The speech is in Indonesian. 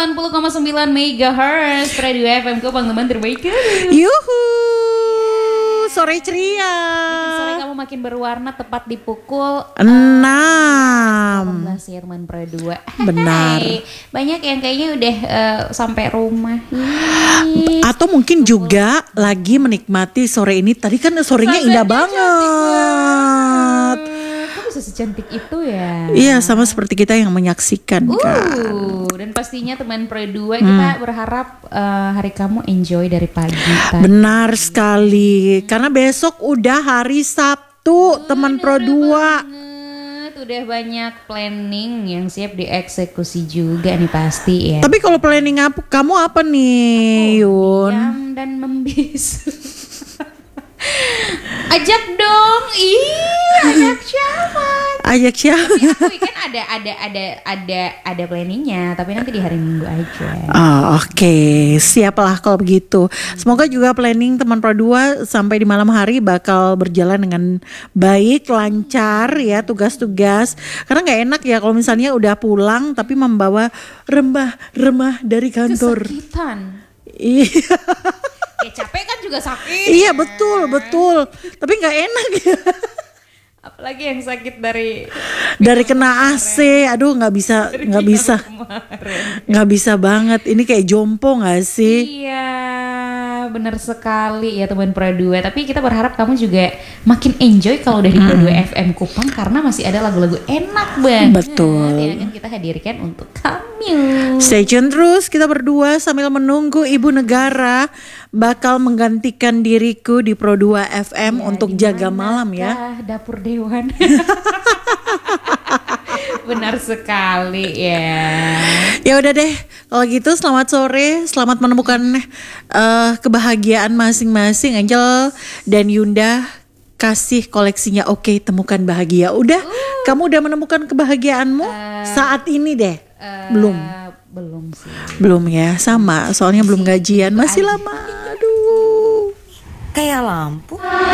90,9 MHz Radio FM Kupang, teman terbaik. Yuhu, sore ceria. Bikin sore kamu makin berwarna tepat di pukul 6. 18 ya teman Pro 2. Benar. Banyak yang kayaknya udah sampai rumah. Atau mungkin juga lagi menikmati sore ini. Tadi kan sorenya indah banget. Kok bisa secantik itu ya? Iya, sama seperti kita yang menyaksikan kan. Dan pastinya teman Pro 2 kita berharap hari kamu enjoy dari pagi tadi. Benar sekali. Karena besok udah hari Sabtu, teman Pro 2. Udah banyak planning yang siap dieksekusi juga nih pasti ya. Tapi kalau planning kamu apa nih, Yun? Diam dan membisu. Ajak dong, ajak siapa? Ajak siapa? Aku kan ada planningnya, tapi nanti di hari Minggu aja. Oh, oke. Siaplah kalau begitu. Semoga juga planning teman Pro 2 sampai di malam hari bakal berjalan dengan baik, lancar ya tugas-tugas. Karena nggak enak ya kalau misalnya udah pulang tapi membawa remah-remah dari kantor. Kesakitan. Iya. Capek kan juga sakit. Iya betul. Tapi nggak enak ya. Apalagi yang sakit dari kena AC. Aduh nggak bisa banget. Ini kayak jompo nggak sih? Iya, benar sekali ya teman Pro 2. Tapi kita berharap kamu juga makin enjoy kalau udah di Pro 2 FM Kupang karena masih ada lagu-lagu enak banget. Betul. Yang akan kita hadirkan untuk kamu. Stay tune terus, kita berdua sambil menunggu Ibu Negara bakal menggantikan diriku di Pro 2 FM untuk jaga malam ya. Dapur Dewan. Benar sekali ya. Ya udah deh, kalau gitu selamat sore, selamat menemukan kebahagiaan masing-masing. Angel dan Yunda kasih koleksinya oke, temukan bahagia. Udah, kamu udah menemukan kebahagiaanmu saat ini deh? Belum sih. Belum ya, sama. Soalnya belum gajian, masih lama. Aduh. Kayak lampu.